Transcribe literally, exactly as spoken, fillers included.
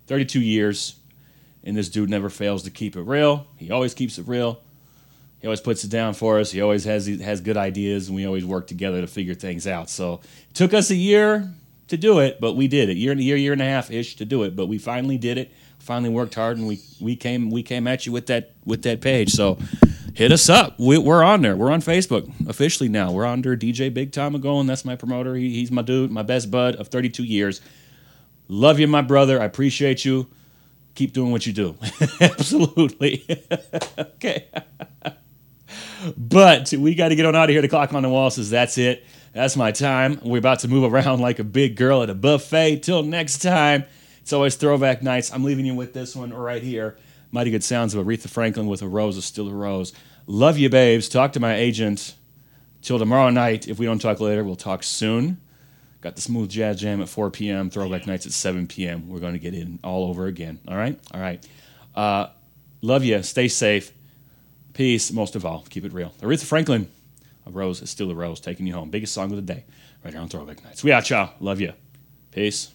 thirty-two years, and this dude never fails to keep it real. He always keeps it real. He always puts it down for us. He always has has good ideas, and we always work together to figure things out. So it took us a year to do it, but we did it. Year and a year, year and a half ish to do it, but we finally did it. Finally worked hard, and we we came we came at you with that with that page. So hit us up. We, we're on there. We're on Facebook officially now. We're under D J Big Tom McGowan. That's my promoter. He, he's my dude, my best bud of thirty-two years. Love you, my brother. I appreciate you. Keep doing what you do. Absolutely. Okay. But we got to get on out of here. The clock on the wall says that's it. That's my time. We're about to move around like a big girl at a buffet. Till next time, it's always throwback nights. I'm leaving you with this one right here. Mighty good sounds of Aretha Franklin with A Rose is Still a Rose. Love you, babes. Talk to my agent. Till tomorrow night. If we don't talk later, we'll talk soon. Got the Smooth Jazz Jam at four p.m. Throwback nights at seven p.m. We're going to get in all over again. All right? All right. Uh, love you. Stay safe. Peace. Most of all, keep it real. Aretha Franklin, A Rose is Still a Rose, taking you home. Biggest song of the day, right here on Throwback Nights. We out, y'all. Love you. Peace.